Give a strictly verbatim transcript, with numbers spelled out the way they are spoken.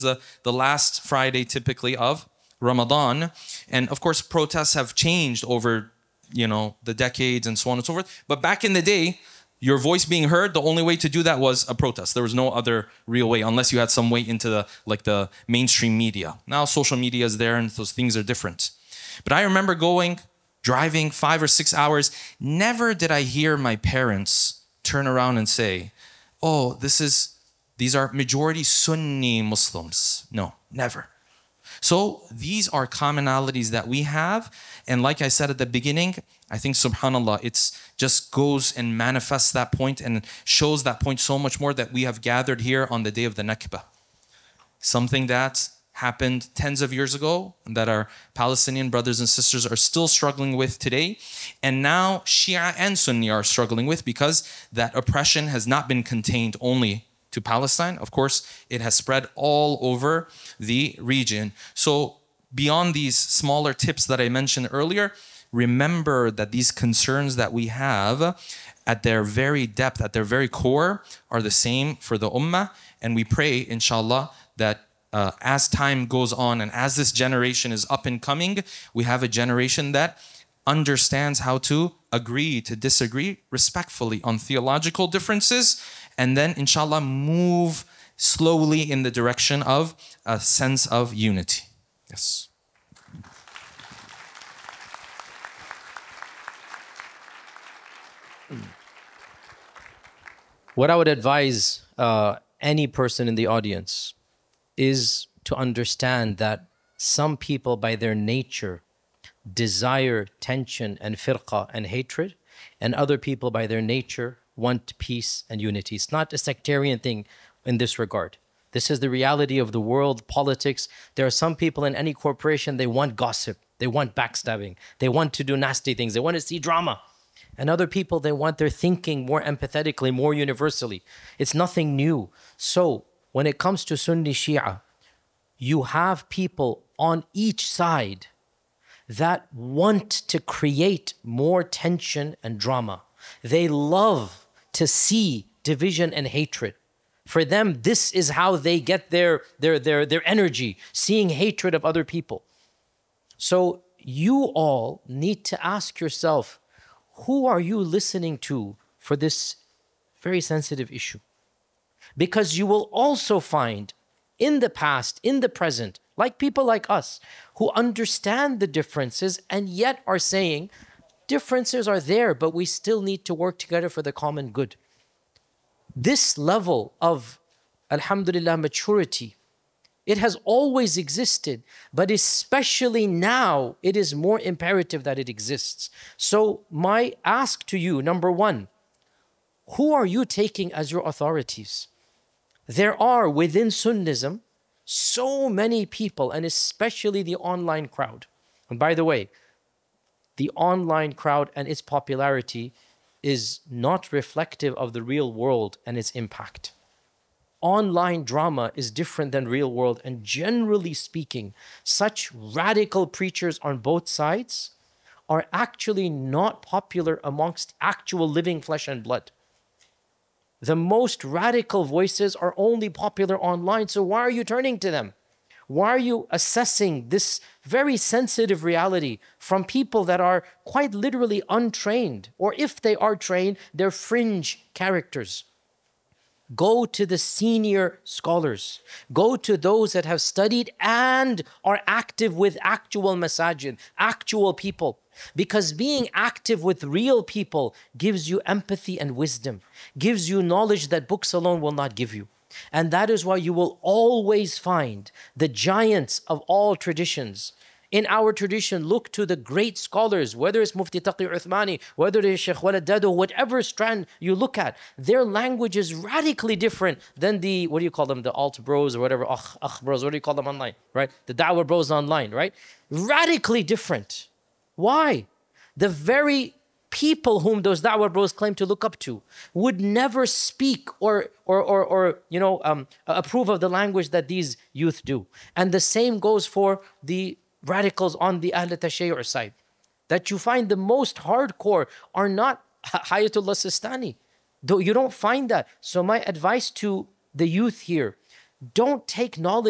the, the last Friday typically of Ramadan. And of course, protests have changed over, you know, the decades and so on and so forth. But back in the day, your voice being heard, the only way to do that was a protest. There was no other real way unless you had some way into the like the mainstream media. Now social media is there and those things are different. But I remember going, driving five or six hours. Never did I hear my parents turn around and say, oh, this is, these are majority Sunni Muslims. No, never. So these are commonalities that we have. And like I said at the beginning, I think subhanAllah, it's just goes and manifests that point and shows that point so much more that we have gathered here on the day of the Nakba. Something that happened tens of years ago that our Palestinian brothers and sisters are still struggling with today. And now Shia and Sunni are struggling with because that oppression has not been contained only to Palestine. Of course, it has spread all over the region. So beyond these smaller tips that I mentioned earlier, remember that these concerns that we have at their very depth, at their very core, are the same for the ummah. And we pray, inshallah, that uh, as time goes on and as this generation is up and coming, we have a generation that understands how to agree to disagree respectfully on theological differences, and then inshallah move slowly in the direction of a sense of unity. Yes. What I would advise uh, any person in the audience is to understand that some people by their nature desire tension and firqa and hatred, and other people by their nature want peace and unity. It's not a sectarian thing in this regard. This is the reality of the world, politics. There are some people in any corporation, they want gossip, they want backstabbing, they want to do nasty things, they want to see drama. And other people, they want their thinking more empathetically, more universally. It's nothing new. So when it comes to Sunni Shia, you have people on each side that want to create more tension and drama. They love to see division and hatred. For them, this is how they get their, their, their, their energy, seeing hatred of other people. So you all need to ask yourself, who are you listening to for this very sensitive issue? Because you will also find in the past, in the present, like people like us who understand the differences and yet are saying differences are there, but we still need to work together for the common good. This level of, alhamdulillah, maturity, it has always existed, but especially now, it is more imperative that it exists. So my ask to you, number one, who are you taking as your authorities? There are within Sunnism so many people, and especially the online crowd. And by the way, the online crowd and its popularity is not reflective of the real world and its impact. Online drama is different than real world, and generally speaking, such radical preachers on both sides are actually not popular amongst actual living flesh and blood. The most radical voices are only popular online, so why are you turning to them? Why are you assessing this very sensitive reality from people that are quite literally untrained? Or if they are trained, they're fringe characters. Go to the senior scholars. Go to those that have studied and are active with actual masajid, actual people. Because being active with real people gives you empathy and wisdom, gives you knowledge that books alone will not give you. And that is why you will always find the giants of all traditions. In our tradition, look to the great scholars, whether it's Mufti Taqi Uthmani, whether it's Sheikh Walid Dado, whatever strand you look at, their language is radically different than the, what do you call them, the alt bros or whatever, akh, akh bros, what do you call them online, right? The da'wah bros online, right? Radically different. Why? The very people whom those da'wah bros claim to look up to would never speak or, or, or, or you know, um, approve of the language that these youth do. And the same goes for the radicals on the Ahl Tashayyu' side. That you find the most hardcore are not Hayatullah Sistani. Though you don't find that. So my advice to the youth here, don't take knowledge